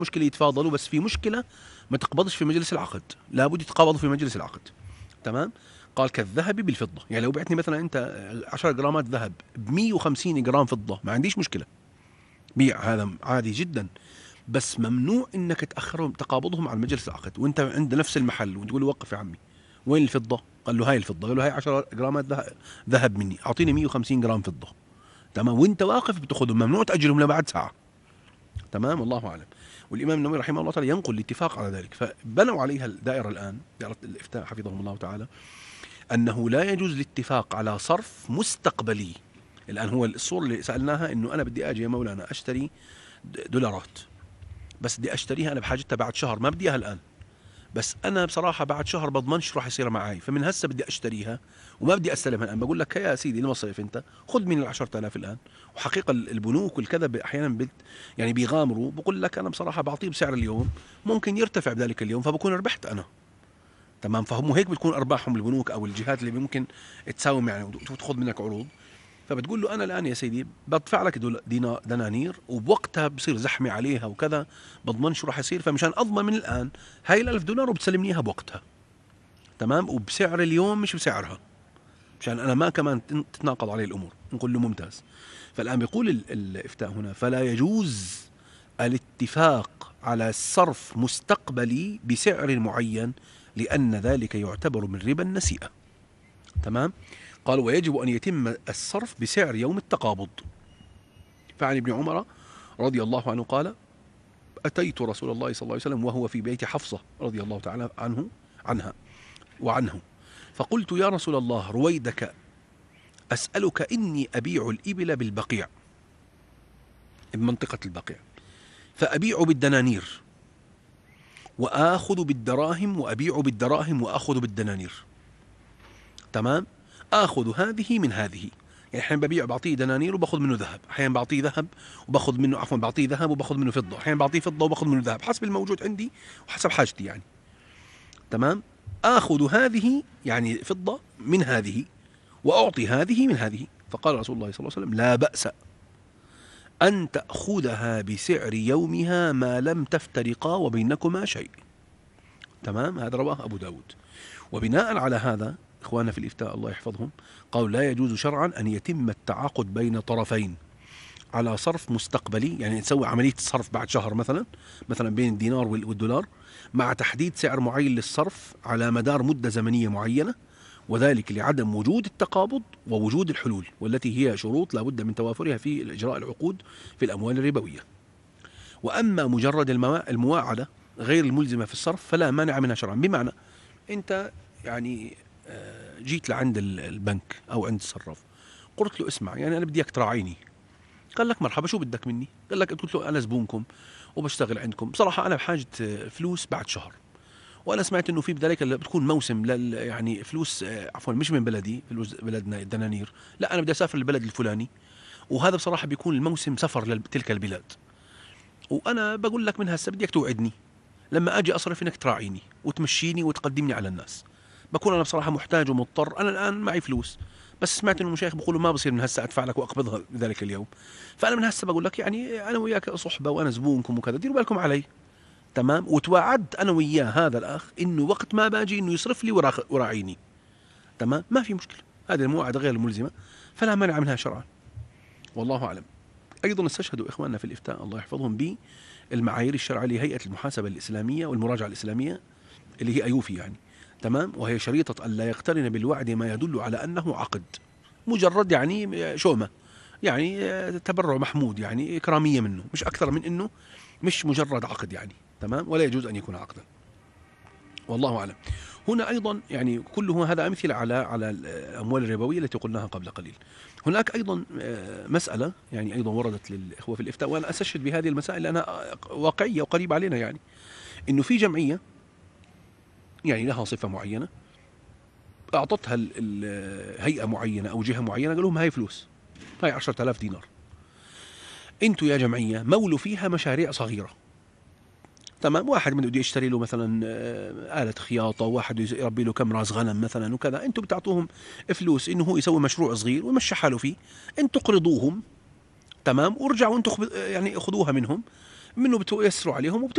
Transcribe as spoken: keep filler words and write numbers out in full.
مشكلة يتفاضلوا، بس في مشكلة ما تقبضش في مجلس العقد، لابد يتقابضوا في مجلس العقد. تمام. قال كالذهب بالفضة، يعني لو بعتني مثلا أنت عشر جرامات ذهب ب مية وخمسين جرام فضة ما عنديش مشكلة، بيع، هذا عادي جدا. بس ممنوع انك تاخرهم تقابضهم على مجلس العقد وانت عند نفس المحل وتقول له وقف يا عمي، وين الفضه؟ قال له هاي الفضه، قال له هاي عشر جرامات ذه- ذهب مني، اعطيني مية وخمسين جرام فضه. تمام. وانت واقف بتاخذهم، ممنوع تاجلهم لبعد ساعه. تمام. الله اعلم. والامام النووي رحمه الله تعالى ينقل الاتفاق على ذلك، فبنوا عليها الدائره الان، دائره الافتاء حفظهم الله تعالى، انه لا يجوز الاتفاق على صرف مستقبلي. الان هو الصوره اللي سالناها انه انا بدي اجي يا مولانا اشتري دولارات، بس بدي اشتريها انا بحاجتها بعد شهر، ما بدي اياها الان، بس انا بصراحه بعد شهر بضمنش راح يصير معي، فمن هسه بدي اشتريها وما بدي استلمها الان. بقول لك يا سيدي المصرف انت خذ من ال عشرة آلاف الان. وحقيقه البنوك والكذا احيانا بت يعني بيغامروا، بقول لك انا بصراحه بعطيه بسعر اليوم، ممكن يرتفع بذلك اليوم فبكون ربحت انا. تمام. فهم هيك بتكون ارباحهم البنوك او الجهات اللي ممكن تساوم يعني وتاخذ منك عروض. فبتقول له انا الان يا سيدي بدفع لك دينا- دنانير، وبوقتها بصير زحمه عليها وكذا، بضمن شو راح يصير، فمشان اضمن من الان هاي الألف دولار وبتسلمني اياها بوقتها. تمام. وبسعر اليوم مش بسعرها، مشان انا ما كمان تن- تتناقض علي الامور. نقول له ممتاز. فالان بيقول ال- الافتاء هنا فلا يجوز الاتفاق على صرف مستقبلي بسعر معين، لان ذلك يعتبر من ربا النسيئه. تمام. قال ويجب ان يتم الصرف بسعر يوم التقابض. فعن ابن عمر رضي الله عنه قال أتيت رسول الله صلى الله عليه وسلم وهو في بيت حفصة رضي الله تعالى عنه عنها وعنه، فقلت يا رسول الله رويدك أسألك إني أبيع الإبل بالبقيع، بمنطقة البقيع، فأبيع بالدنانير وآخذ بالدراهم، وأبيع بالدراهم وآخذ بالدنانير. تمام. آخذ هذه من هذه، يعني احيانا ببيع بعطيه دنانير وباخذ منه ذهب، احيانا بعطيه ذهب وباخذ منه، عفوا بعطيه ذهب وباخذ منه فضه، احيانا بعطيه فضه وباخذ منه ذهب، حسب الموجود عندي وحسب حاجتي يعني. تمام. اخذ هذه يعني فضه من هذه واعطي هذه من هذه. فقال رسول الله صلى الله عليه وسلم لا باس ان تاخذها بسعر يومها ما لم تفترقا وبينكما شيء. تمام. هذا رواه ابو داود. وبناء على هذا إخواننا في الإفتاء الله يحفظهم قالوا لا يجوز شرعا أن يتم التعاقد بين طرفين على صرف مستقبلي، يعني نسوي عملية صرف بعد شهر مثلا، مثلا بين الدينار والدولار، مع تحديد سعر معين للصرف على مدار مدة زمنية معينة، وذلك لعدم وجود التقابض ووجود الحلول، والتي هي شروط لا بد من توافرها في إجراء العقود في الأموال الربوية. وأما مجرد المواعدة غير الملزمة في الصرف فلا مانع منها شرعا. بمعنى أنت يعني آه، جيت لعند البنك او عند الصراف، قلت له اسمع يعني انا بدي اياك تراعيني. قال لك مرحبا شو بدك مني؟ قال لك، قلت له انا زبونكم وبشتغل عندكم، بصراحه انا بحاجه آه، فلوس بعد شهر، وانا سمعت انه في بذلك بتكون موسم لل يعني فلوس آه، عفوا مش من بلدي، فلوس بلدنا الدنانير، لا انا بدي اسافر للبلد الفلاني، وهذا بصراحه بيكون الموسم سفر لتلك البلاد، وانا بقول لك من هسه بدي اياك توعدني لما اجي اصرف انك تراعيني وتمشيني وتقدمني على الناس. بكون انا بصراحه محتاج ومضطر، انا الان معي فلوس، بس سمعت انه المشايخ بيقولوا ما بصير من هسه ادفع لك واقبضها بذلك اليوم، فانا من هسه بقول لك يعني انا وياك صحبه وانا زبونكم وكذا، ديروا بالكم علي. تمام. وتواعدت انا وياه هذا الاخ انه وقت ما باجي انه يصرف لي وراعيني. تمام. ما في مشكله، هذه المواعده غير الملزمه فلا مانع منها شرعا. والله اعلم. ايضا استشهدوا اخواننا في الافتاء الله يحفظهم بالمعايير الشرعيه لهيئه المحاسبه الاسلاميه والمراجعه الاسلاميه اللي هي ايوفي يعني. تمام. وهي شريطه الا يقترن بالوعد ما يدل على انه عقد، مجرد يعني شومه، يعني تبرع محمود، يعني اكراميه منه، مش اكثر من انه مش مجرد عقد يعني. تمام. ولا يجوز ان يكون عقدا. والله اعلم. هنا ايضا يعني كله هذا امثله على على الاموال الربويه التي قلناها قبل قليل. هناك ايضا آه، مساله يعني ايضا وردت للاخوه في الافتاء، وانا استشهد بهذه المسائل لانها واقعيه وقريبه علينا، يعني انه في جمعيه يعني لها صفه معينه، اعطتها ال- ال- هيئه معينه او جهه معينه، قال لهم هاي فلوس، هاي عشرة آلاف دينار، انتوا يا جمعيه مولوا فيها مشاريع صغيره. تمام. واحد من بده يشتري له مثلا آه، آلة خياطة، واحد يربي له كم راس غنم مثلا وكذا، انتم بتعطوهم فلوس انه هو يسوي مشروع صغير ويمشي حاله فيه، انتم قرضوهم. تمام. وارجعوا انتم يعني خذوها منهم منه بتيسروا عليهم